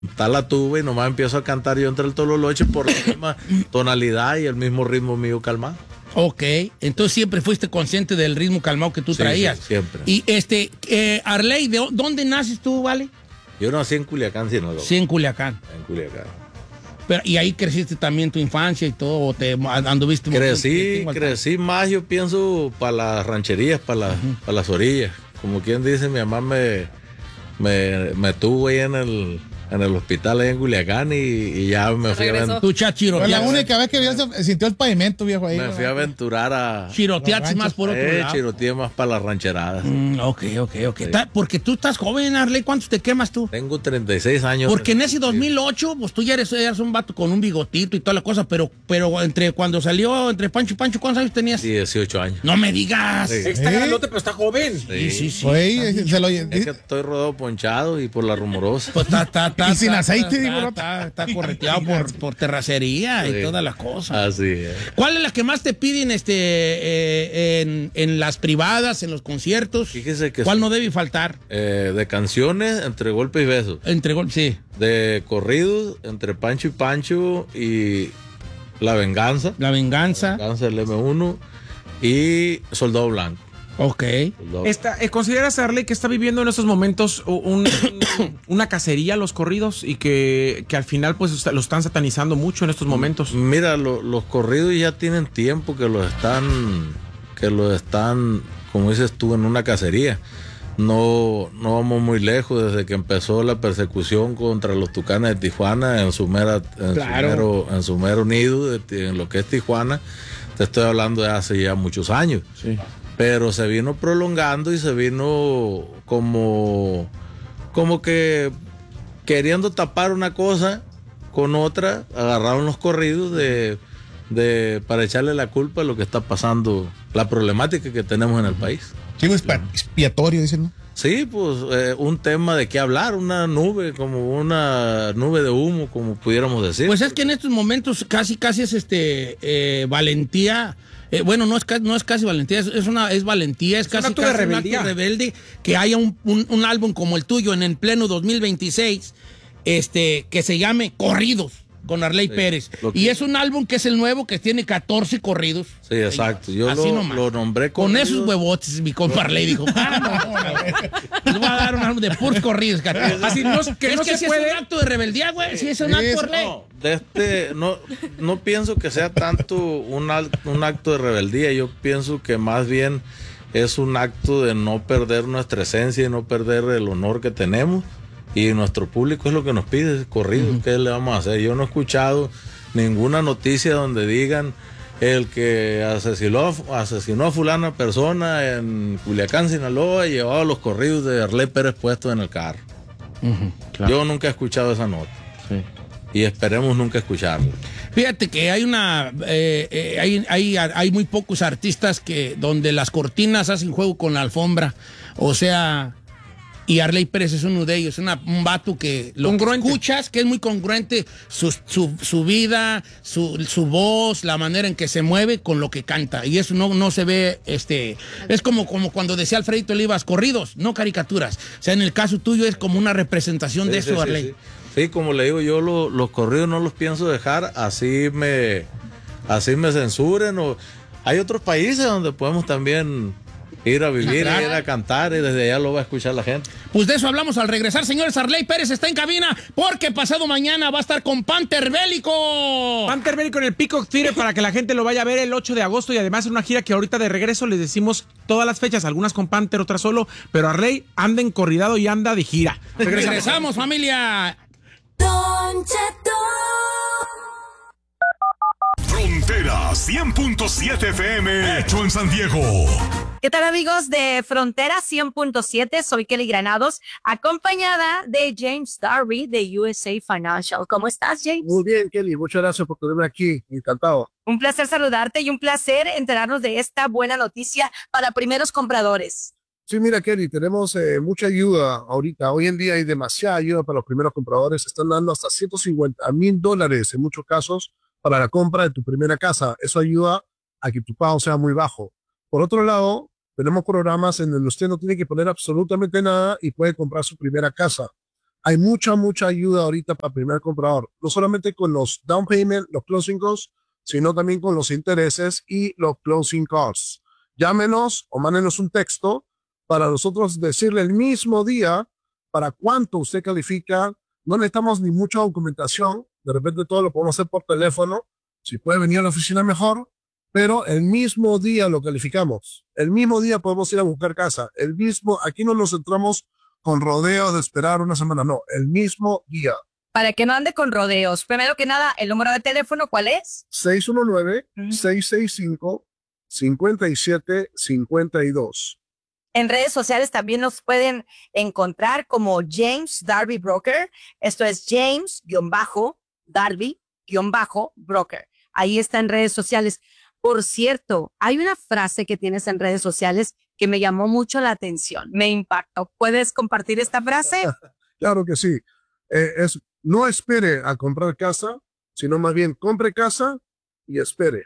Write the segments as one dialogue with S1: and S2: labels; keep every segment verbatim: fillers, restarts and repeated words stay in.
S1: está la tuba y nomás empiezo a cantar yo entre el tololoche por la misma tonalidad y el mismo ritmo mío calmado.
S2: Ok, entonces siempre fuiste consciente del ritmo calmado que tú
S1: Sí,
S2: traías.
S1: sí, siempre.
S2: Y este, eh, Arley, ¿de dónde naces tú, vale?
S1: Yo nací en Culiacán, Sinaloa.
S2: Sí, en Culiacán.
S1: En Culiacán.
S2: Pero, ¿y ahí creciste también tu infancia y todo? ¿O te anduviste?
S1: Crecí, crecí más, yo pienso, para las rancherías, para las, uh-huh. para las orillas. Como quien dice, mi mamá me, me, me tuvo ahí en el... en el hospital ahí en Culiacán y, y ya me fui a aventurar.
S2: Tu chachiro.
S3: La única vez que se sintió el pavimento, viejo, ahí.
S1: Me
S3: ¿no?
S1: fui a aventurar a...
S2: Chiroteaste más por otro
S1: eh,
S2: lado.
S1: Chiroteé más para las rancheradas.
S2: Mm, ok, ok, ok.
S1: Sí.
S2: Porque tú estás joven, Arley. ¿Cuántos te quemas tú?
S1: Tengo treinta y seis años.
S2: Porque en ese dos mil ocho, pues tú ya eres, eres un vato con un bigotito y toda la cosa, pero, pero entre cuando salió, entre Pancho y Pancho, ¿cuántos años tenías?
S1: dieciocho años.
S2: No me digas.
S4: Sí. Está grandote, pero está joven.
S2: Sí, sí, sí.
S3: Oye, se lo...
S1: Es que estoy rodado ponchado y por la rumorosa.
S2: Pues está, está, está,
S3: y sin
S2: está,
S3: aceite.
S2: Está, está, está correteado por, por terracería y sí. todas las cosas.
S1: Así es.
S2: ¿Cuál es la que más te piden este, eh, en, en las privadas, en los conciertos?
S1: Fíjese que
S2: ¿Cuál
S1: sí.
S2: no debe faltar?
S1: Eh, de canciones, entre golpes y besos.
S2: Entre golpes, sí.
S1: De corridos, entre Pancho y Pancho y La Venganza.
S2: La Venganza.
S1: La Venganza del eme uno y Soldado Blanco.
S2: Ok.
S4: Esta, eh, ¿Consideras, Arley, que está viviendo en estos momentos un, un, una cacería los corridos y que, que al final pues lo están satanizando mucho en estos momentos?
S1: Mira, lo, los corridos ya tienen tiempo que los están, que los están, como dices tú, en una cacería. No, no vamos muy lejos desde que empezó la persecución contra los Tucanes de Tijuana en su mera, en
S2: claro.
S1: su mero, en su mero nido, de, en lo que es Tijuana. Te estoy hablando de hace ya muchos años.
S4: Sí.
S1: Pero se vino prolongando y se vino como, como que queriendo tapar una cosa con otra, agarraron los corridos de, de, para echarle la culpa a lo que está pasando, la problemática que tenemos en el país.
S3: Chivo expiatorio, dicen, ¿no?
S1: Sí, pues eh, un tema de qué hablar, una nube, como una nube de humo, como pudiéramos decir.
S2: Pues es que en estos momentos casi, casi es este eh, valentía. Eh, bueno, no es, no es casi valentía, es, es una es valentía, es, es casi, un acto, casi de rebeldía. Un acto rebelde que haya un, un, un álbum como el tuyo en el pleno dos mil veintiséis, este, que se llame Corridos, con Arley sí, Pérez. Que... Y es un álbum que es el nuevo, que tiene catorce corridos.
S1: Sí, exacto. Yo
S2: así
S1: lo, lo nombré
S2: con corridos. Esos huevotes, mi compa Arley dijo, ah, no, no, les voy a dar un álbum de puros corridos.
S4: Así no, que
S2: es
S4: no
S2: que
S4: se
S2: si
S4: puede...
S2: es un acto de rebeldía, güey, si es un acto de Arley.
S1: No, de este, no, no pienso que sea tanto un, un acto de rebeldía, yo pienso que más bien es un acto de no perder nuestra esencia y no perder el honor que tenemos. Y nuestro público es lo que nos pide, corrido, uh-huh. ¿Qué le vamos a hacer? Yo no he escuchado ninguna noticia donde digan el que asesinó, asesinó a fulana persona en Culiacán, Sinaloa, y llevaba los corridos de Arley Pérez puestos en el carro. Uh-huh, claro. Yo nunca he escuchado esa nota. Sí. Y esperemos nunca escucharla.
S2: Fíjate que hay una eh, eh, hay, hay, hay muy pocos artistas que donde las cortinas hacen juego con la alfombra. O sea... Y Arley Pérez es uno de ellos, una, un vato que lo que escuchas, que es muy congruente, su, su, su vida, su, su voz, la manera en que se mueve con lo que canta. Y eso no, no se ve, este, es como, como cuando decía Alfredito Olivas, corridos, no caricaturas. O sea, en el caso tuyo es como una representación
S1: sí,
S2: de eso,
S1: sí,
S2: Arley.
S1: Sí, sí. sí, como le digo, yo lo, los corridos no los pienso dejar, así me, así me censuren. O, hay otros países donde podemos también... ir a vivir, claro. Ir a cantar y desde allá lo va a escuchar la gente.
S2: Pues de eso hablamos al regresar, señores. Arley Pérez está en cabina porque pasado mañana va a estar con Panther Bélico.
S4: Panther Bélico en el Peacock Theater para que la gente lo vaya a ver el ocho de agosto y además en una gira que ahorita de regreso les decimos todas las fechas, algunas con Panther, otras solo, pero Arley anda encorridado y anda de gira.
S2: Regresamos, regresamos familia.
S5: Don Cheto.
S6: Frontera cien punto siete F M, hecho en San Diego.
S7: ¿Qué tal, amigos de Frontera cien punto siete? Soy Kelly Granados, acompañada de James Darby de U S A Financial. ¿Cómo estás, James?
S8: Muy bien, Kelly. Muchas gracias por tenerme aquí. Encantado.
S7: Un placer saludarte y un placer enterarnos de esta buena noticia para primeros compradores.
S8: Sí, mira, Kelly, tenemos eh, mucha ayuda ahorita. Hoy en día hay demasiada ayuda para los primeros compradores. Están dando hasta ciento cincuenta mil dólares en muchos casos para la compra de tu primera casa. Eso ayuda a que tu pago sea muy bajo. Por otro lado, tenemos programas en donde usted no tiene que poner absolutamente nada y puede comprar su primera casa. hay mucha, mucha ayuda ahorita para el primer comprador. No solamente con los down payment, los closing costs, sino también con los intereses y los closing costs. Llámenos o mándenos un texto para nosotros decirle el mismo día para cuánto usted califica. No necesitamos ni mucha documentación. De repente todo lo podemos hacer por teléfono. Si puede venir a la oficina mejor, pero el mismo día lo calificamos. El mismo día podemos ir a buscar casa. El mismo, aquí no nos centramos con rodeos de esperar una semana. No, el mismo día.
S7: Para que no ande con rodeos. Primero que nada, el número de teléfono, ¿cuál es?
S8: seis uno nueve, seis seis cinco, cinco siete cinco dos.
S7: En redes sociales también nos pueden encontrar como James Darby Broker. Esto es James-Darby-Broker. Ahí está en redes sociales. Por cierto, hay una frase que tienes en redes sociales que me llamó mucho la atención. Me impactó. ¿Puedes compartir esta frase?
S8: Claro que sí. Eh, es, no espere a comprar casa, sino más bien compre casa y espere.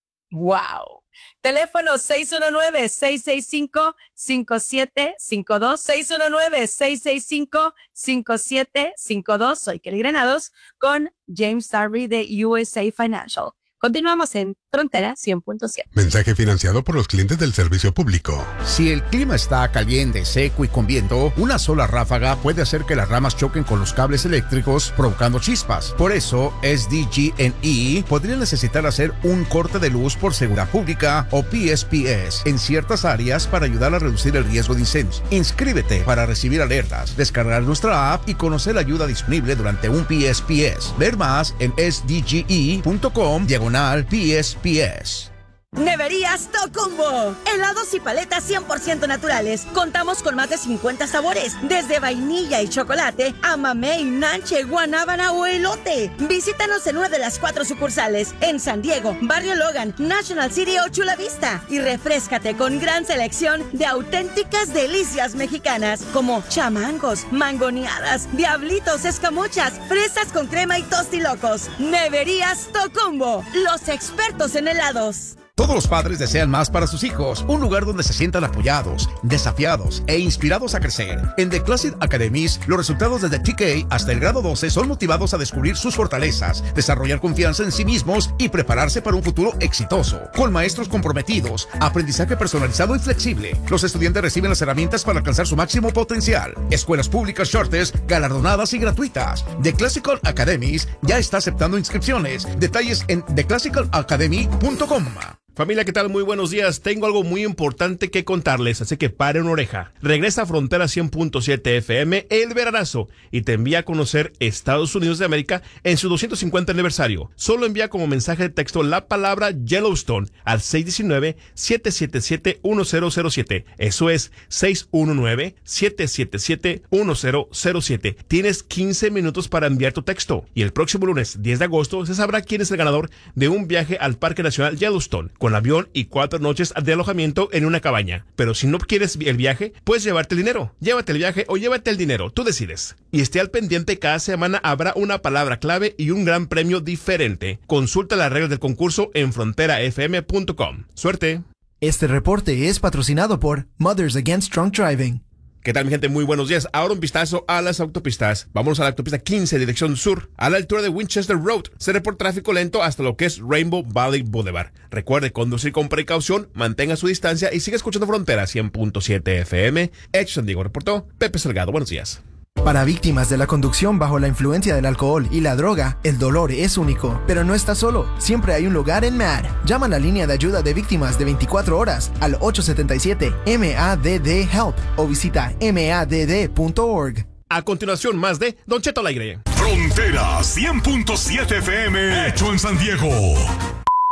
S7: ¡Wow! Teléfono seis uno nueve, seis seis cinco, cinco siete cinco dos, seis uno nueve, seis seis cinco, cinco siete cinco dos. Soy Kelly Granados con James Darby de U S A Financial. Continuamos en Frontera cien punto siete.
S9: Mensaje financiado por los clientes del servicio público.
S10: Si el clima está caliente, seco y con viento, una sola ráfaga puede hacer que las ramas choquen con los cables eléctricos, provocando chispas. Por eso, S D G and E podría necesitar hacer un corte de luz por seguridad pública o P S P S en ciertas áreas para ayudar a reducir el riesgo de incendios. Inscríbete para recibir alertas, descargar nuestra app y conocer la ayuda disponible durante un P S P S. Ver más en S D G E punto com diagonal P S P S.
S11: Neverías Tocumbo. Helados y paletas cien por ciento naturales. Contamos con más de cincuenta sabores, desde vainilla y chocolate a mamey, nanche, guanábana o elote. Visítanos en una de las cuatro sucursales, en San Diego, Barrio Logan, National City o Chula Vista. Y refréscate con gran selección de auténticas delicias mexicanas, como chamangos, mangoneadas, diablitos, escamochas, fresas con crema y tostilocos. Neverías Tocumbo, los expertos en helados.
S10: Todos los padres desean más para sus hijos, un lugar donde se sientan apoyados, desafiados e inspirados a crecer. En The Classic Academies, los resultados desde T K hasta el grado doce son motivados a descubrir sus fortalezas, desarrollar confianza en sí mismos y prepararse para un futuro exitoso. Con maestros comprometidos, aprendizaje personalizado y flexible, los estudiantes reciben las herramientas para alcanzar su máximo potencial. Escuelas públicas Shortest, galardonadas y gratuitas. The Classical Academies ya está aceptando inscripciones. Detalles en the classical academy punto com.
S12: Familia, ¿qué tal? Muy buenos días. Tengo algo muy importante que contarles, así que paren una oreja. Regresa a Frontera cien punto siete F M el veranazo y te envía a conocer Estados Unidos de América en su doscientos cincuenta aniversario. Solo envía como mensaje de texto la palabra Yellowstone al seis uno nueve, siete siete siete, uno cero cero siete. Eso es seis uno nueve, siete siete siete, uno cero cero siete. Tienes quince minutos para enviar tu texto y el próximo lunes diez de agosto se sabrá quién es el ganador de un viaje al Parque Nacional Yellowstone, con avión y cuatro noches de alojamiento en una cabaña. Pero si no quieres el viaje, puedes llevarte el dinero. Llévate el viaje o llévate el dinero, tú decides. Y esté al pendiente, cada semana habrá una palabra clave y un gran premio diferente. Consulta las reglas del concurso en frontera f m punto com. ¡Suerte!
S13: Este reporte es patrocinado por Mothers Against Drunk Driving.
S12: ¿Qué tal, mi gente? Muy buenos días. Ahora un vistazo a las autopistas. Vámonos a la autopista quince, dirección sur, a la altura de Winchester Road. Se reporta tráfico lento hasta lo que es Rainbow Valley Boulevard. Recuerde conducir con precaución, mantenga su distancia y siga escuchando Frontera cien punto siete F M. Hecho San Diego, reportó Pepe Salgado. Buenos días.
S13: Para víctimas de la conducción bajo la influencia del alcohol y la droga, el dolor es único. Pero no estás solo, siempre hay un lugar en M A D. Llama a la línea de ayuda de víctimas de veinticuatro horas al ocho siete siete M A D D HELP o visita M A D D punto org.
S12: A continuación, más de Don Cheto al aire.
S6: Frontera cien punto siete F M, hecho en San Diego.